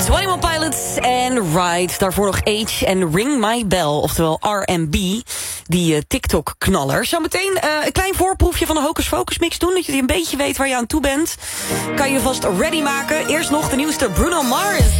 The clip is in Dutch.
21 Pilots en Ride. Daarvoor nog Age en Ring My Bell, oftewel R&B. Die TikTok-knaller. Zometeen een klein voorproefje van de Hocus Focus mix doen. Dat je een beetje weet waar je aan toe bent. Kan je vast ready maken. Eerst nog de nieuwste Bruno Mars.